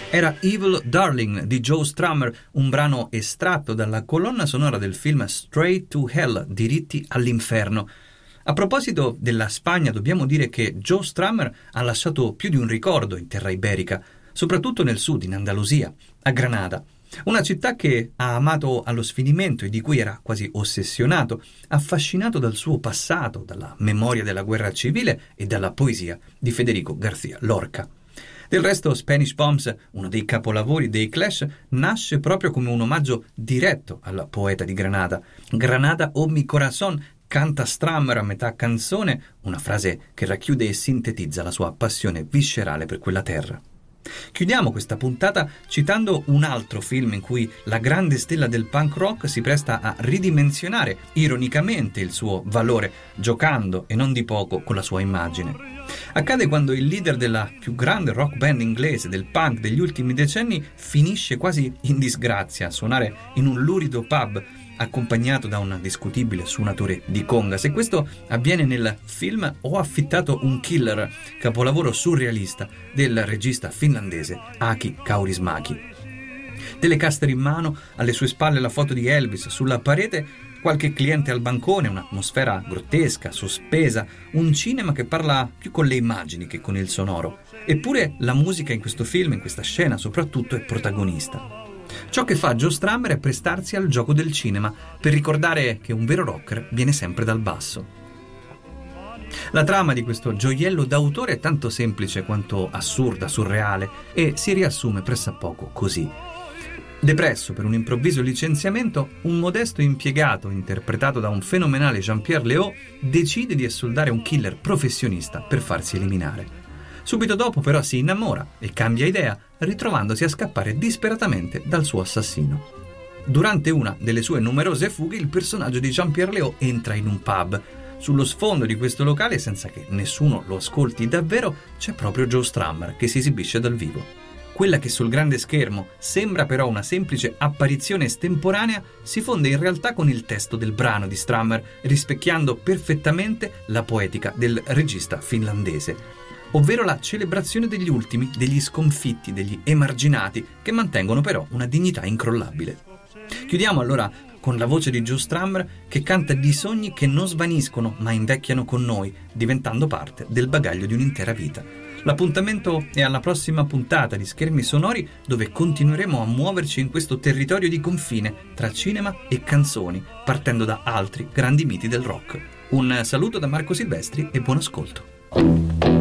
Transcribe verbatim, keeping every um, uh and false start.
Era Evil Darling di Joe Strummer, un brano estratto dalla colonna sonora del film Straight to Hell, Diritti all'inferno. A proposito della Spagna, dobbiamo dire che Joe Strummer ha lasciato più di un ricordo in terra iberica, soprattutto nel sud, in Andalusia, a Granada. Una città che ha amato allo sfinimento e di cui era quasi ossessionato, affascinato dal suo passato, dalla memoria della guerra civile e dalla poesia di Federico García Lorca. Del resto Spanish Bombs, uno dei capolavori dei Clash, nasce proprio come un omaggio diretto al poeta di Granada. Granada o mi corazón, canta Strummer a metà canzone, una frase che racchiude e sintetizza la sua passione viscerale per quella terra. Chiudiamo questa puntata citando un altro film in cui la grande stella del punk rock si presta a ridimensionare ironicamente il suo valore, giocando e non di poco con la sua immagine. Accade quando il leader della più grande rock band inglese del punk degli ultimi decenni finisce quasi in disgrazia a suonare in un lurido pub accompagnato da un discutibile suonatore di congas, e questo avviene nel film Ho affittato un killer, capolavoro surrealista del regista finlandese Aki Kaurismäki. Telecaster in mano, alle sue spalle la foto di Elvis, sulla parete qualche cliente al bancone, un'atmosfera grottesca, sospesa, un cinema che parla più con le immagini che con il sonoro. Eppure la musica in questo film, in questa scena soprattutto, è protagonista. Ciò che fa Joe Strummer è prestarsi al gioco del cinema per ricordare che un vero rocker viene sempre dal basso. La trama di questo gioiello d'autore è tanto semplice quanto assurda, surreale, e si riassume pressappoco così. Depresso per un improvviso licenziamento, un modesto impiegato, interpretato da un fenomenale Jean-Pierre Léaud, decide di assoldare un killer professionista per farsi eliminare. Subito dopo però si innamora e cambia idea, ritrovandosi a scappare disperatamente dal suo assassino. Durante una delle sue numerose fughe, il personaggio di Jean-Pierre Léaud entra in un pub. Sullo sfondo di questo locale, senza che nessuno lo ascolti davvero, c'è proprio Joe Strummer che si esibisce dal vivo. Quella che sul grande schermo sembra però una semplice apparizione estemporanea si fonde in realtà con il testo del brano di Strummer, rispecchiando perfettamente la poetica del regista finlandese, ovvero la celebrazione degli ultimi, degli sconfitti, degli emarginati, che mantengono però una dignità incrollabile. Chiudiamo allora con la voce di Joe Strummer che canta di sogni che non svaniscono ma invecchiano con noi, diventando parte del bagaglio di un'intera vita. L'appuntamento è alla prossima puntata di Schermi Sonori, dove continueremo a muoverci in questo territorio di confine tra cinema e canzoni, partendo da altri grandi miti del rock. Un saluto da Marco Silvestri e buon ascolto.